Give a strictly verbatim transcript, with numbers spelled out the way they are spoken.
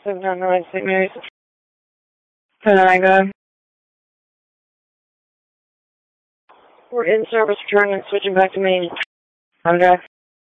seven nine nine Saint Mary's. ten nine go. We're in service, returning and switching back to main. On drive.